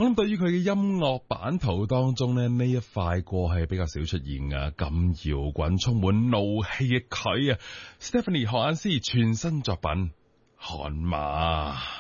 我諗對於佢嘅音樂版圖當中呢，呢一塊過係比較少出現啊，咁搖滾充滿怒氣嘅佢啊，Stephanie 何雁詩全新作品《悍馬》。